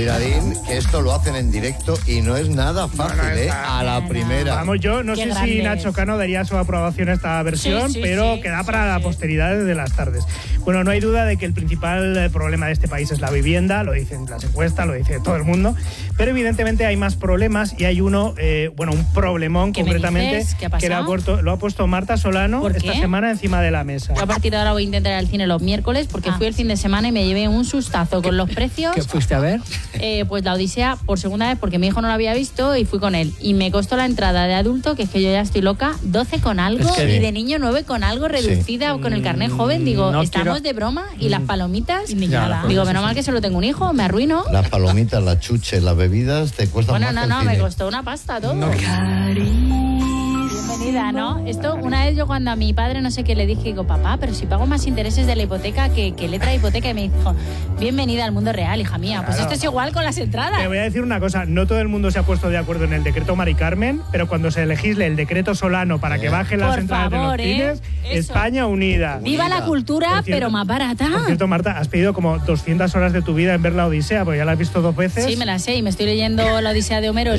Cuidadín, que esto lo hacen en directo y no es nada fácil, a la primera. Vamos, yo no sé si Nacho Cano daría su aprobación a esta versión, pero queda para la posteridad de las tardes. Bueno, no hay duda de que el principal problema de este país es la vivienda, lo dicen las encuestas, lo dice todo el mundo, pero evidentemente hay más problemas y hay uno, un problemón concretamente, que lo ha puesto Marta Solano esta semana encima de la mesa. Yo a partir de ahora voy a intentar ir al cine los miércoles porque fui el fin de semana y me llevé un sustazo con los precios. ¿Qué fuiste a ver? Pues La Odisea por segunda vez porque mi hijo no lo había visto y fui con él. Y me costó la entrada de adulto, que es que yo ya estoy loca, 12 con algo y de niño 9 con algo reducida o con el carnet joven. Digo, estamos de broma y las palomitas. Digo, menos mal que solo tengo un hijo, me arruino. Las palomitas, las chuches, las bebidas te cuestan más. Bueno, no, me costó una pasta todo. Bienvenida, ¿no? Esto, una vez yo cuando a mi padre no sé qué le dije, digo, papá, pero si pago más intereses de la hipoteca que letra de hipoteca, y me dijo, bienvenida al mundo real, hija mía. Pues esto es igual con las entradas. Te voy a decir una cosa, no todo el mundo se ha puesto de acuerdo en el decreto Mari Carmen, pero cuando se legisle el decreto Solano para que bajen las entradas de los cines, España unida. Viva la cultura, pero más barata. Por cierto, Marta, has pedido como 200 horas de tu vida en ver La Odisea, porque ya la has visto 2 veces. Sí, me la sé, y me estoy leyendo La Odisea de Homero.